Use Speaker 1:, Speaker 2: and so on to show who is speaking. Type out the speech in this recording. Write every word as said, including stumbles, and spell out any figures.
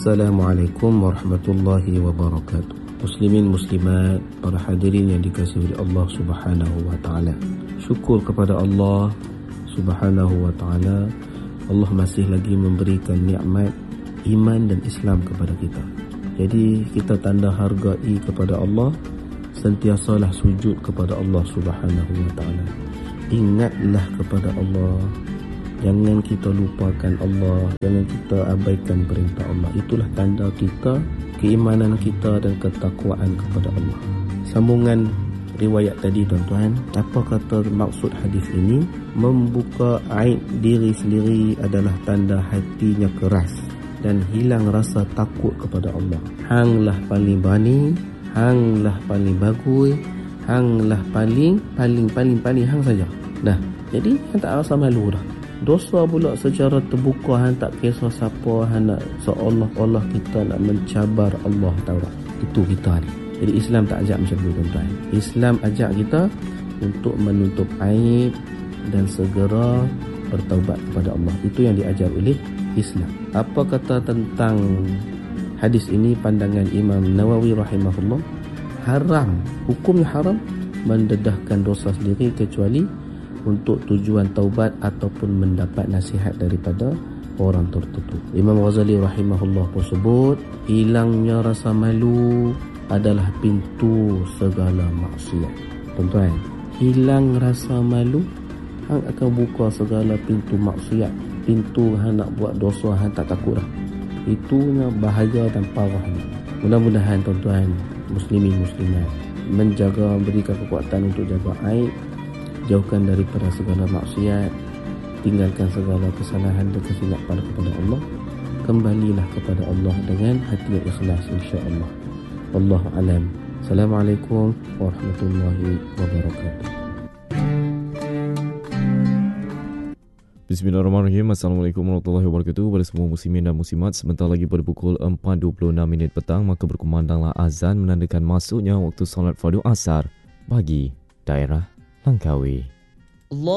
Speaker 1: Assalamualaikum warahmatullahi wabarakatuh. Muslimin muslimat, para hadirin yang dikasihi oleh Allah Subhanahu wa taala. Syukur kepada Allah Subhanahu wa taala. Allah masih lagi memberikan nikmat iman dan Islam kepada kita. Jadi kita tanda hargai kepada Allah, sentiasalah sujud kepada Allah Subhanahu wa taala. Ingatlah kepada Allah. Jangan kita lupakan Allah, jangan kita abaikan perintah Allah. Itulah tanda kita, keimanan kita dan ketakwaan kepada Allah. Sambungan riwayat tadi tuan-tuan, apa kata maksud hadis ini? Membuka aib diri sendiri adalah tanda hatinya keras dan hilang rasa takut kepada Allah. Hanglah paling berani, hanglah paling bagus, hanglah paling paling paling paling hang saja. Dah. Jadi hang tak rasa malu dah. Dosa pula secara terbuka, hang tak kisah siapa, hang nak seolah-olah kita nak mencabar Allah taala. Itu kita ni. Jadi Islam tak ajak macam tu tuan-tuan. Islam ajak kita untuk menutup aib dan segera bertaubat kepada Allah. Itu yang diajar oleh Islam. Apa kata tentang hadis ini pandangan Imam Nawawi rahimahullah? Haram, hukumnya haram mendedahkan dosa sendiri kecuali untuk tujuan taubat ataupun mendapat nasihat daripada orang tertentu. Imam Ghazali rahimahullah pun sebut, hilangnya rasa malu adalah pintu segala maksiat. Tuan-tuan, hilang rasa malu, hang akan buka segala pintu maksiat. Pintu hang nak buat dosa, hang tak takut dah. Itunya bahaya dan parahnya. Mudah-mudahan tuan-tuan muslimin muslimat menjaga, berikan kekuatan untuk jaga aib, jauhkan daripada segala maksiat, tinggalkan segala kesalahan dan kesilapan kepada Allah. Kembalilah kepada Allah dengan hati yang ikhlas, insya-Allah. Wallahu alam. Assalamualaikum warahmatullahi wabarakatuh.
Speaker 2: Bismillahirrahmanirrahim. Assalamualaikum warahmatullahi wabarakatuh. Pada semua muslimin dan muslimat, sebentar lagi pada pukul empat dua puluh enam minit petang, maka berkumandanglah azan menandakan masuknya waktu solat fardu asar bagi daerah Langkawi. Allah